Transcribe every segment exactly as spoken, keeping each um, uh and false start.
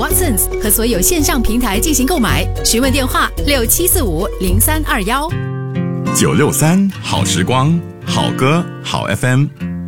Watsons 和所有线上平台进行购买，询问电话六七四五零三二幺。 九六三好时光，好歌好 F M。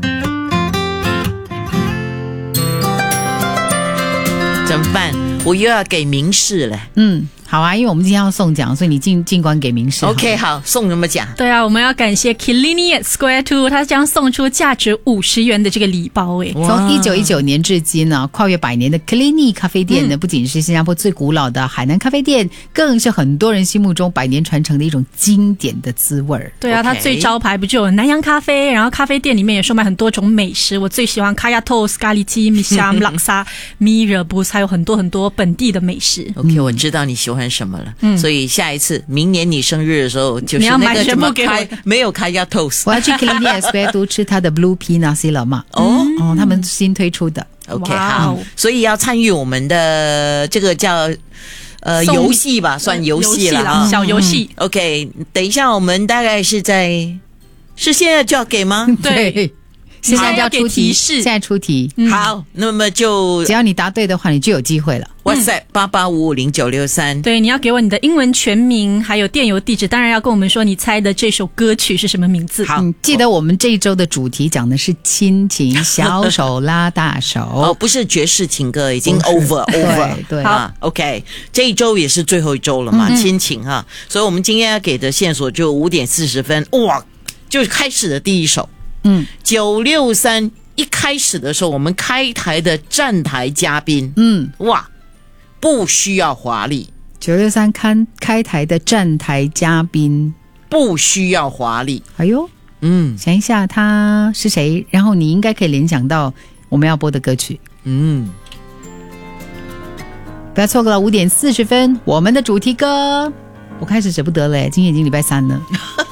怎么办？我又要给明示了。 嗯，好啊，因为我们今天要送奖，所以你尽尽管给明示。 OK， 好，送什么奖？ 对啊，我们要感谢 Kilini at Square Two， 他将送出价值五十元的这个礼包诶。 从一九一九年至今呢，跨越百年的 Kilini 咖啡店呢，嗯、不仅是新加坡最古老的海南咖啡店，更是很多人心目中百年传承的一种经典的滋味。 对啊， okay. 它最招牌不就有南洋咖啡，然后咖啡店里面也售卖很多种美食。我最喜欢 Kaya Toast、咖喱鸡、米香、拉萨、米热布，还有很多很多本地的美食。 OK， 我知道你喜欢什么了。嗯，所以下一次明年你生日的时候，就是那个什么开没有开亚 toast， 我要去 Kilini Square 都吃他的 Blue Pea Nasi Lemak。哦哦，他们新推出的。 OK， 好，所以要参与我们的这个叫呃游戏吧，算游戏了啊， 小游戏。 嗯、OK， 等一下我们大概是在是现在就要给吗？ 对。现在要出题，现在出题、 嗯。好，那么就只要你答对的话，你就有机会了。 WhatsApp 八八五五零九六三， 对，你要给我你的英文全名，还有电邮地址，当然要跟我们说你猜的这首歌曲是什么名字。 好， 嗯、记得我们这一周的主题讲的是亲情，小手拉大手。 哦，不是爵士情歌，已经 over over。 对对， 好 ，OK， 这一周也是最后一周了嘛，嗯、亲情哈，所以我们今天要给的线索就五点四十分，哇，就开始的第一首。嗯，九六三一开始的时候，我们开台的站台嘉宾，嗯，哇，不需要华丽。 九六三开开台的站台嘉宾不需要华丽。 哎呦，嗯，想一下他是谁，然后你应该可以联想到我们要播的歌曲。嗯，不要错过了五点四十分，我们的主题歌。我开始舍不得了，今天已经礼拜三了。